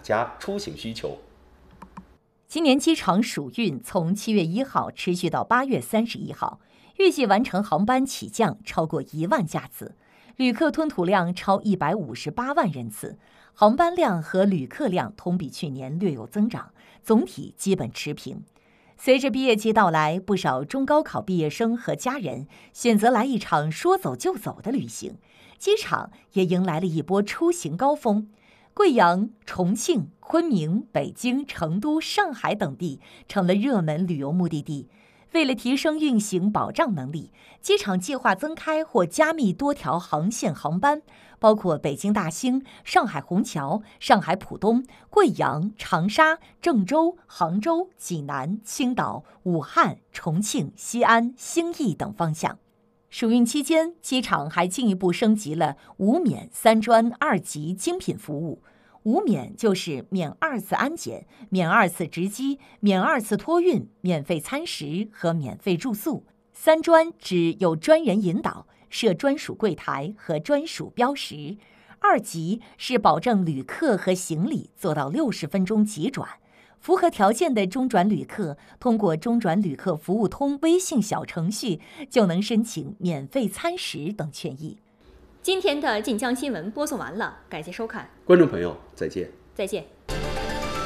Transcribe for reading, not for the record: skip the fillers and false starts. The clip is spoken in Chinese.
家出行需求。 今年机场暑运从7月1号持续到8月31号，预计完成航班起降超过1万架次，旅客吞吐量超158万人次，航班量和旅客量同比去年略有增长，总体基本持平。随着毕业季到来，不少中高考毕业生和家人选择来一场说走就走的旅行，机场也迎来了一波出行高峰。贵阳、重庆、昆明、北京、成都、上海等地成了热门旅游目的地。为了提升运行保障能力，机场计划增开或加密多条航线航班，包括北京大兴、上海虹桥、上海浦东、贵阳、长沙、郑州、杭州、济南、青岛、武汉、重庆、西安、兴义等方向。暑运期间，机场还进一步升级了无免3专2级精品服务。无免就是免2次安检、免2次值机、免2次托运、免费餐食和免费住宿。3专指有专人引导，设专属柜台和专属标识。2级是保证旅客和行李做到60分钟急转。符合条件的中转旅客，通过中转旅客服务通微信小程序就能申请免费餐食等权益。 今天的晋江新闻播送完了，感谢收看， 观众朋友再见。 再见。